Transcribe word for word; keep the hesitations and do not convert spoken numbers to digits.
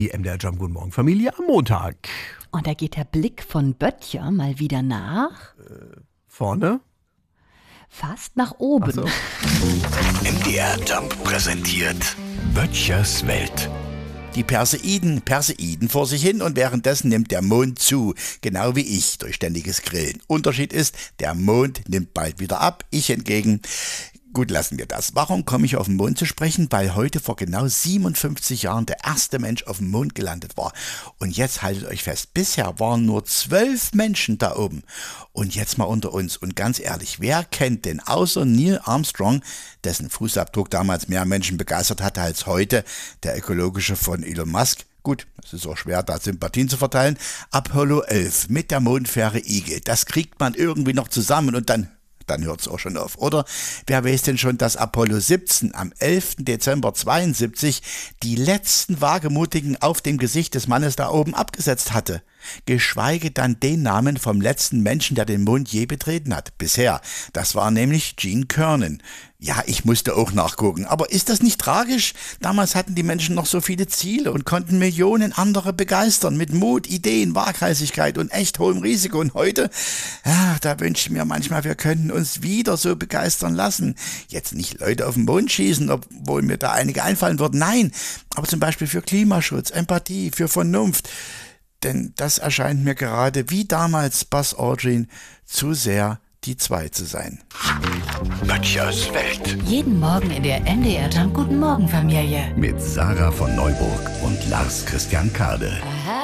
Die M D R Jump Guten Morgen Familie am Montag. Und da geht der Blick von Böttcher mal wieder nach. Äh, vorne? Fast nach oben. Ach so. M D R Jump präsentiert Böttchers Welt. Die Perseiden, Perseiden vor sich hin und währenddessen nimmt der Mond zu, genau wie ich, durch ständiges Grillen. Unterschied ist, der Mond nimmt bald wieder ab, ich hingegen. Gut, lassen wir das. Warum komme ich auf den Mond zu sprechen? Weil heute vor genau siebenundfünfzig Jahren der erste Mensch auf dem Mond gelandet war. Und jetzt haltet euch fest, bisher waren nur zwölf Menschen da oben. Und jetzt mal unter uns. Und ganz ehrlich, wer kennt denn außer Neil Armstrong, dessen Fußabdruck damals mehr Menschen begeistert hatte als heute, der ökologische von Elon Musk? Gut, es ist auch schwer, da Sympathien zu verteilen. Apollo elf mit der Mondfähre Eagle, das kriegt man irgendwie noch zusammen und dann... Dann hört es auch schon auf. Oder wer weiß denn schon, dass Apollo siebzehn am elften Dezember zweiundsiebzig die letzten Wagemutigen auf dem Gesicht des Mannes da oben abgesetzt hatte? Geschweige dann den Namen vom letzten Menschen, der den Mond je betreten hat. Bisher. Das war nämlich Gene Cernan. Ja, ich musste auch nachgucken. Aber ist das nicht tragisch? Damals hatten die Menschen noch so viele Ziele und konnten Millionen andere begeistern. Mit Mut, Ideen, Waghalsigkeit und echt hohem Risiko. Und heute, ja, da wünsche ich mir manchmal, wir könnten uns wieder so begeistern lassen. Jetzt nicht Leute auf den Mond schießen, obwohl mir da einige einfallen würden. Nein, aber zum Beispiel für Klimaschutz, Empathie, für Vernunft. Denn das erscheint mir gerade wie damals Buzz Aldrin zu sehr die Zwei zu sein. Böttchers Welt. Jeden Morgen in der M D R Jump Guten Morgen Familie. Mit Sarah von Neuburg und Lars Christian Kade.